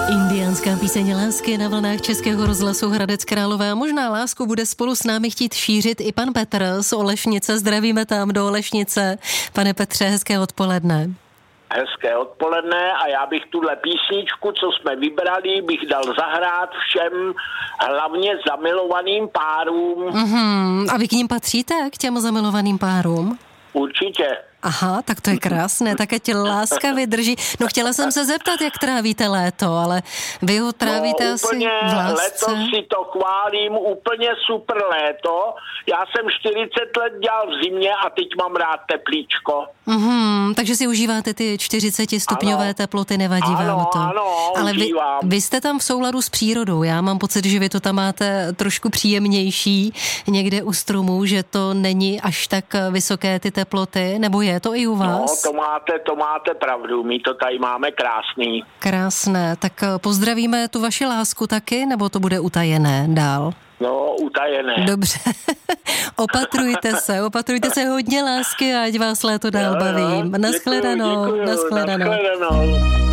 Indiánská píseň lásky na vlnách Českého rozhlasu Hradec Králové. A možná lásku bude spolu s námi chtít šířit i pan Petr z Olešnice. Zdravíme tam do Olešnice. Pane Petře, hezké odpoledne. Hezké odpoledne a já bych tuhle písničku, co jsme vybrali, bych dal zahrát všem, hlavně zamilovaným párům. A vy k ním patříte, k těm zamilovaným párům? Určitě. Aha, tak to je krásné, tak ať láska vydrží. No chtěla jsem se zeptat, jak trávíte léto, ale vy ho trávíte asi v lásce. Letos si to chválím, úplně super léto. Já jsem 40 let dělal v zimě a teď mám rád teplíčko. Takže si užíváte ty 40-stupňové teploty, nevadí vám to. Ano, ale vy jste tam v souladu s přírodou. Já mám pocit, že vy to tam máte trošku příjemnější někde u stromů, že to není až tak vysoké ty teploty, nebo je to i u vás? No, to máte pravdu, my to tady máme krásný. Krásné, tak pozdravíme tu vaši lásku taky, nebo to bude utajené dál? No, utajené. Dobře, opatrujte se, hodně lásky a ať vás léto dál baví. Naschledanou. Naschledanou.